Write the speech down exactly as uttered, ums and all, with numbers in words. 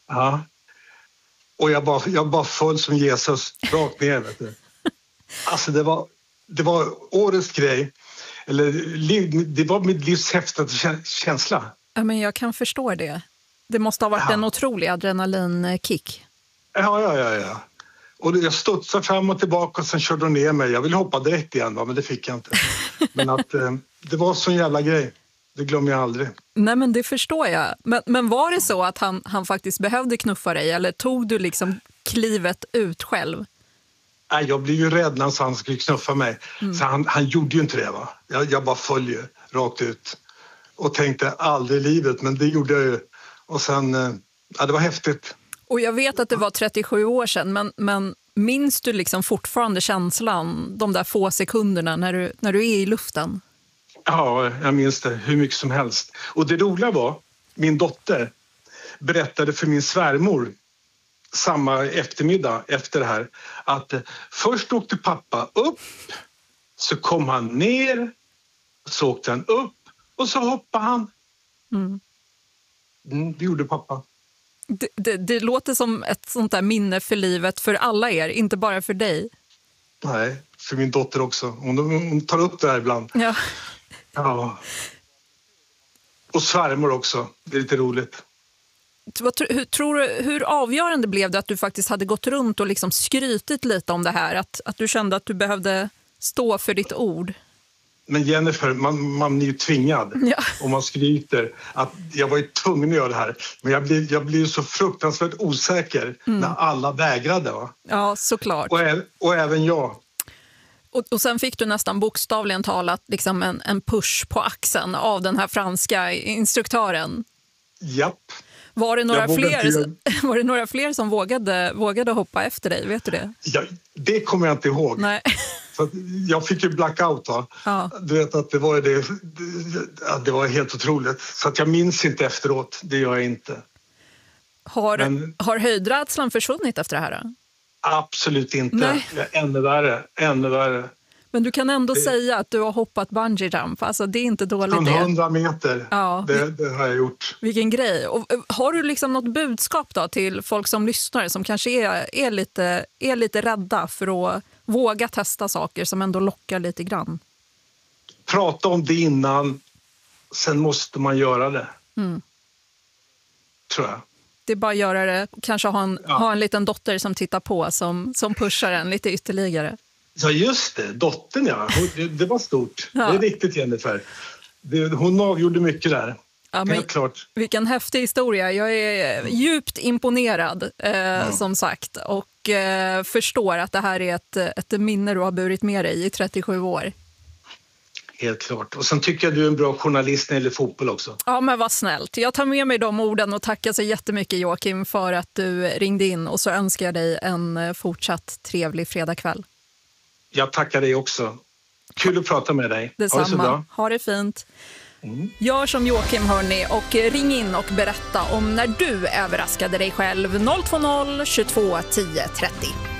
Ja. Och jag bara, jag bara föll som Jesus rakt ner. Vet du. Alltså det var, det var årets grej. Eller det var mitt livs häftigaste känsla. Ja, men jag kan förstå det. Det måste ha varit ja. en otrolig adrenalinkick. Ja, ja, ja, ja. Och jag studsade fram och tillbaka och sen körde de ner mig. Jag ville hoppa direkt igen, va? Men det fick jag inte. Men att eh, det var sån jävla grej. Det glömmer jag aldrig. Nej, men det förstår jag. Men, men var det så att han, han faktiskt behövde knuffa dig? Eller tog du liksom klivet ut själv? Nej, jag blev ju rädd när han skulle knuffa mig. Mm. Så han, han gjorde ju inte det, va? Jag, jag bara följde rakt ut. Och tänkte aldrig i livet, men det gjorde jag ju. Och sen, ja, det var häftigt. Och jag vet att det var trettiosju år sedan, men, men minns du liksom fortfarande känslan de där få sekunderna när du, när du är i luften? Ja, jag minns det hur mycket som helst. Och det roliga var, min dotter berättade för min svärmor samma eftermiddag efter det här att först åkte pappa upp, så kom han ner, så åkte han upp och så hoppade han. Mm. Mm, det gjorde pappa. Det, det, det låter som ett sånt där minne för livet för alla er, inte bara för dig. Nej, för min dotter också. Hon, hon tar upp det här ibland. Ja. Ja. Och svärmor också. Det är lite roligt. Hur, tror du, hur avgörande blev det att du faktiskt hade gått runt och liksom skrytit lite om det här? Att, att du kände att du behövde stå för ditt ord? Men Jennifer, man, man är ju tvingad ja. Om man skryter att jag var ju tvungen att göra det här. Men jag blev, jag blev så fruktansvärt osäker mm. när alla vägrade. Va? Ja, såklart. Och, och även jag. Och, och sen fick du nästan bokstavligen talat liksom en, en push på axeln av den här franska instruktören. Japp. Var det några, fler, var det några fler som vågade, vågade hoppa efter dig? Vet du det? Ja, det kommer jag inte ihåg. Nej. Så jag fick ju blackout. Va? Ja. Du vet att det var, det, det var helt otroligt. Så att jag minns inte efteråt. Det gör jag inte. Har, Men, har höjdrädslan försvunnit efter det här? Då? Absolut inte. Nej. Ännu värre. Ännu värre. Men du kan ändå det... säga att du har hoppat bungee jump. Alltså det är inte dåligt. Från hundra meter. Ja. Det, det har jag gjort. Vilken grej. Och har du liksom något budskap då till folk som lyssnar som kanske är, är, lite, är lite rädda för att våga testa saker som ändå lockar lite grann? Prata om det innan. Sen måste man göra det. Mm. Tror jag. Det är bara att göra det. Kanske ha en, ja. ha en liten dotter som tittar på. Som, som pushar en lite ytterligare. Ja, just det. Dottern, ja. Det, det var stort. Ja. Det är riktigt, Jennifer. Det, hon avgjorde mycket där. Ja, men helt klart. Vilken häftig historia. Jag är djupt imponerad, eh, ja. som sagt. Och eh, förstår att det här är ett, ett minne du har burit med dig i trettiosju år. Helt klart. Och sen tycker jag du är en bra journalist när det gäller fotboll också. Ja, men vad snällt. Jag tar med mig de orden och tackar så jättemycket, Joakim, för att du ringde in. Och så önskar jag dig en fortsatt trevlig fredagkväll. Jag tackar dig också. Kul att prata med dig. Detsamma. Ha det så bra. Ha det fint. Mm. Gör som Joakim, hörni, och ring in och berätta om när du överraskade dig själv. noll två noll tjugotvå tio trettio.